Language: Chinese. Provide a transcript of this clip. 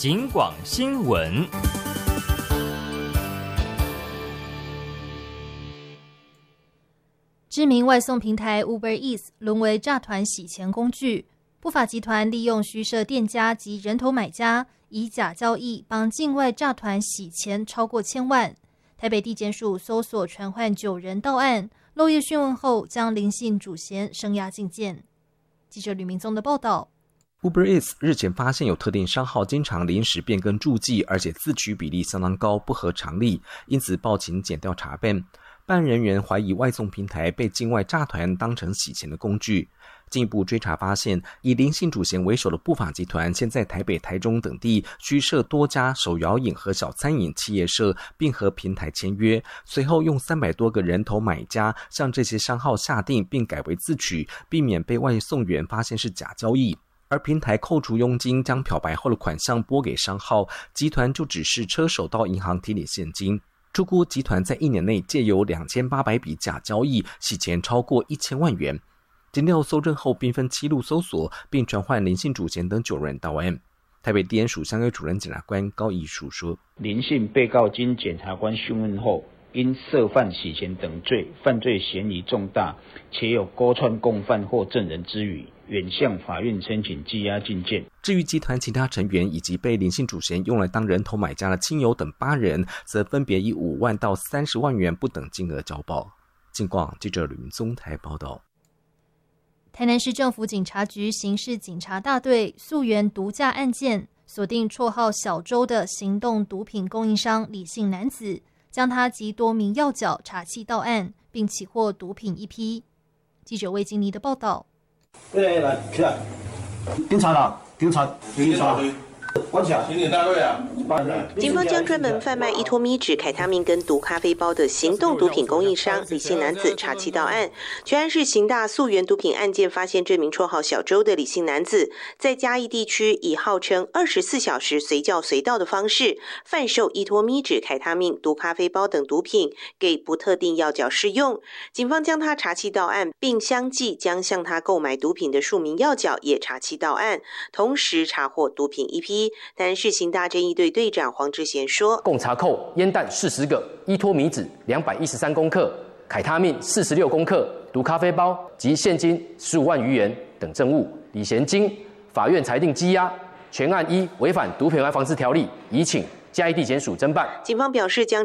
警广新闻。 知名外送平台 Uber Eats 沦为诈团洗钱工具，不法集团利用虚设店家及人头买家，以假交易帮境外诈团洗钱超过1000万。台北地检署搜索传唤9人到案，漏夜讯问后，将林姓主嫌声押禁见。记者吕明宗的报道。 Uber Eats 日前发现有特定商号经常临时变更注记，而且自取比例相当高，不合常理，因此报请检调查办。办案人员怀疑外送平台被境外诈团当成洗钱的工具。进一步追查发现，以林姓主嫌为首的不法集团现在台北、台中等地虚设多家手摇饮和小餐饮企业社，并和平台签约，随后用300多个人头买家向这些商号下订并改为自取，避免被外送员发现是假交易。而平台扣除佣金，将漂白后的款项拨给商号，集团就只是车手到银行提领现金。初估集团在1年内借由2800笔假交易洗钱超过1000万元。检调搜证后，兵分7路搜索，并传唤林姓主嫌等9人到案。台北地检署相约主任检察官高义书说： 林姓被告经检察官讯问后，因涉犯洗钱等罪，犯罪嫌疑重大，且有勾串共犯或证人之余，原向法院申请羁押禁见。 至于集团其他成员以及被林姓主嫌用来当人头买家的亲友等8人，则分别以5万到30万元不等金额交保。警广记者吕明宗台报道。 台南市政府警察局刑事警察大队溯源毒驾案件，锁定绰号小周的行动毒品供应商李姓男子，将他及多名要角查缉到案，并起获毒品1批。记者魏金妮的报道。 来，起来！警察啦，警察！关起来！刑警大队啊！ 警方将专门贩卖依托咪酯、凯他命跟毒咖啡包的行动毒品供应商李姓男子查缉到案。全案市刑大溯源毒品案件发现，这名绰号小周的李姓男子，在嘉义地区以号称24小时随叫随到的方式，贩售依托咪酯、凯他命、毒咖啡包等毒品给不特定要角试用。警方将他查缉到案，并相继将向他购买毒品的数名要角也查缉到案，同时查获毒品1批。台南市刑大侦疫队队长黄志贤说， 共查扣烟弹40个，依托咪酯213公克，凯他命46公克，毒咖啡包及现金15万余元等证物。李贤经法院裁定羁押，全案依违反毒品危害防治条例，移请嘉义地检署侦办。 警方表示将